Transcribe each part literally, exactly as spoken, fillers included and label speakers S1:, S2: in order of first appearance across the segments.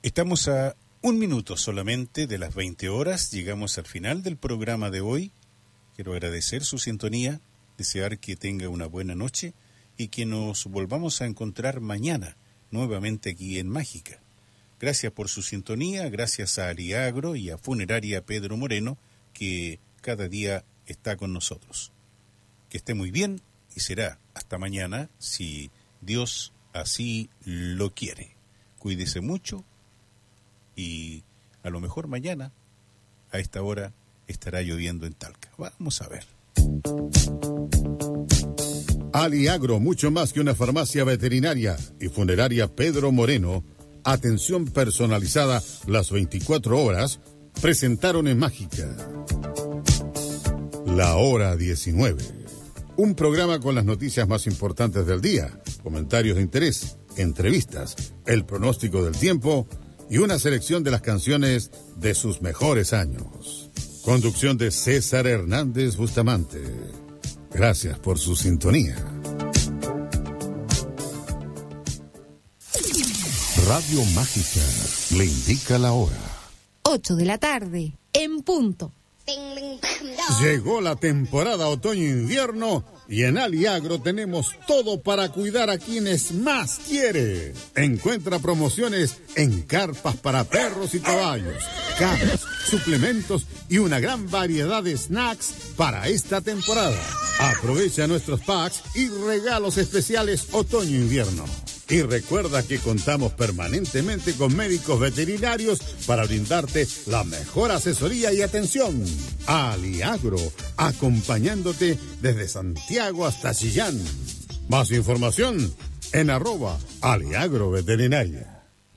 S1: Estamos a un minuto solamente de las veinte horas. Llegamos al final del programa de hoy. Quiero agradecer su sintonía, desear que tenga una buena noche y que nos volvamos a encontrar mañana nuevamente aquí en Mágica. Gracias por su sintonía, gracias a Aliagro y a Funeraria Pedro Moreno, que cada día está con nosotros. Que esté muy bien y será hasta mañana, si Dios así lo quiere. Cuídese mucho y a lo mejor mañana, a esta hora, estará lloviendo en Talca. Vamos a ver.
S2: Aliagro, mucho más que una farmacia veterinaria, y Funeraria Pedro Moreno, atención personalizada las veinticuatro horas, presentaron en Mágica La Hora diecinueve. Un programa con las noticias más importantes del día, comentarios de interés, entrevistas, el pronóstico del tiempo y una selección de las canciones de sus mejores años. Conducción de César Hernández Bustamante. Gracias por su sintonía. Radio Mágica le indica la hora.
S3: ocho de la tarde, en punto.
S2: Llegó la temporada otoño-invierno y en Aliagro tenemos todo para cuidar a quienes más quiere. Encuentra promociones en carpas para perros y caballos, camas, suplementos y una gran variedad de snacks para esta temporada. Aprovecha nuestros packs y regalos especiales otoño-invierno. Y recuerda que contamos permanentemente con médicos veterinarios para brindarte la mejor asesoría y atención. Aliagro, acompañándote desde Santiago hasta Chillán. Más información en arroba Aliagro Veterinaria.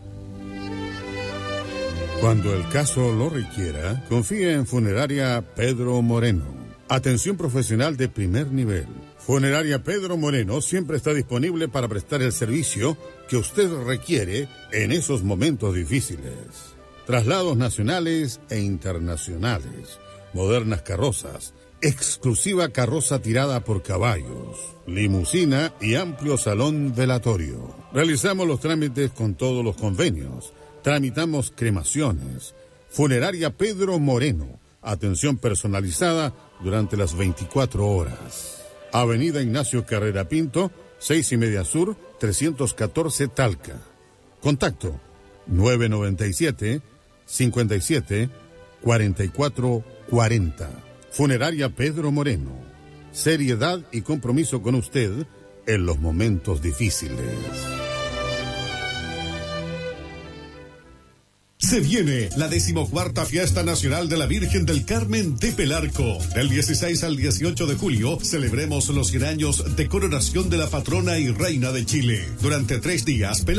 S2: Cuando el caso lo requiera, confía en Funeraria Pedro Moreno. Atención profesional de primer nivel. Funeraria Pedro Moreno siempre está disponible para prestar el servicio que usted requiere en esos momentos difíciles. Traslados nacionales e internacionales, modernas carrozas, exclusiva carroza tirada por caballos, limusina y amplio salón velatorio. Realizamos los trámites con todos los convenios. Tramitamos cremaciones. Funeraria Pedro Moreno. Atención personalizada durante las veinticuatro horas. Avenida Ignacio Carrera Pinto, seis y media Sur, trescientos catorce Talca. Contacto nueve noventa y siete, cincuenta y siete, cuarenta y cuatro cuarenta. Funeraria Pedro Moreno. Seriedad y compromiso con usted en los momentos difíciles.
S4: Se viene la decimocuarta Fiesta Nacional de la Virgen del Carmen de Pelarco. Del dieciséis al dieciocho de julio celebremos los cien años de coronación de la patrona y reina de Chile. Durante tres días,